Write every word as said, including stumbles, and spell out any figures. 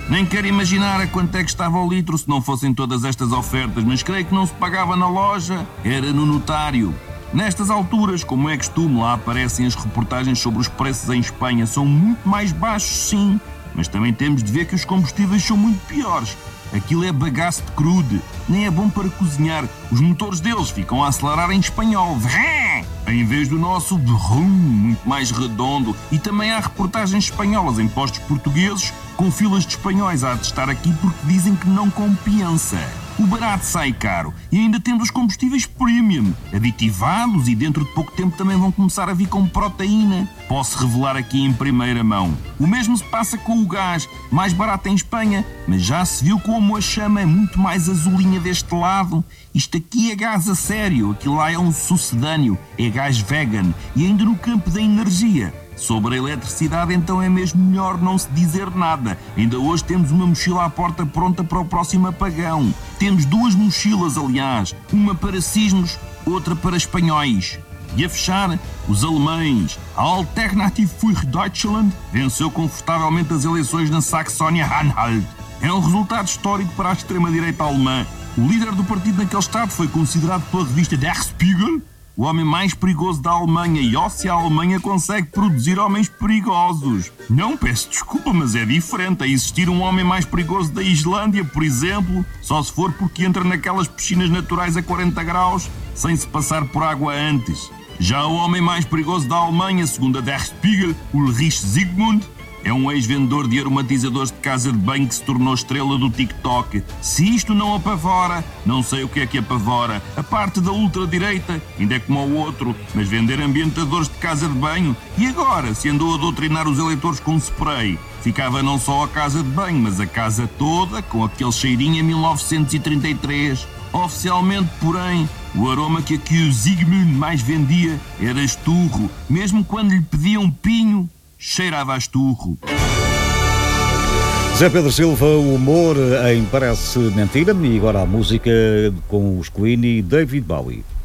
Nem quero imaginar a quanto é que estava o litro se não fossem todas estas ofertas, mas creio que não se pagava na loja, era no notário. Nestas alturas, como é costume, lá aparecem as reportagens sobre os preços em Espanha. São muito mais baixos, sim, mas também temos de ver que os combustíveis são muito piores. Aquilo é bagaço de crude, nem é bom para cozinhar. Os motores deles ficam a acelerar em espanhol, vrém, em vez do nosso brum, muito mais redondo. E também há reportagens espanholas em postos portugueses com filas de espanhóis a atestar aqui porque dizem que não compensa. O barato sai caro e ainda temos os combustíveis premium, aditivados, e dentro de pouco tempo também vão começar a vir com proteína. Posso revelar aqui em primeira mão. O mesmo se passa com o gás, mais barato em Espanha, mas já se viu como a chama é muito mais azulinha deste lado. Isto aqui é gás a sério, aquilo lá é um sucedâneo, é gás vegan e ainda no campo da energia. Sobre a eletricidade, então, é mesmo melhor não se dizer nada. Ainda hoje temos uma mochila à porta pronta para o próximo apagão. Temos duas mochilas, aliás, uma para sismos, outra para espanhóis. E a fechar, os alemães. A Alternative für Deutschland venceu confortavelmente as eleições na Saxónia-Anhalt. É um resultado histórico para a extrema-direita alemã. O líder do partido naquele estado foi considerado pela revista Der Spiegel o homem mais perigoso da Alemanha, e ó, se a Alemanha consegue produzir homens perigosos. Não, peço desculpa, mas é diferente. A existir um homem mais perigoso da Islândia, por exemplo, só se for porque entra naquelas piscinas naturais a quarenta graus sem se passar por água antes. Já o homem mais perigoso da Alemanha, segundo a Der Spiegel, Ulrich Zygmunt, é um ex-vendedor de aromatizadores de casa de banho que se tornou estrela do TikTok. Se isto não apavora, não sei o que é que apavora. A parte da ultradireita ainda é como o outro, mas vender ambientadores de casa de banho. E agora, se andou a doutrinar os eleitores com spray, ficava não só a casa de banho, mas a casa toda com aquele cheirinho em mil novecentos e trinta e três. Oficialmente, porém, o aroma que aqui o Zygmunt mais vendia era esturro. Mesmo quando lhe pediam pinho, cheirava a esturro. Zé Pedro Silva, o humor em Parece Mentira, e agora a música com os Queen e David Bowie.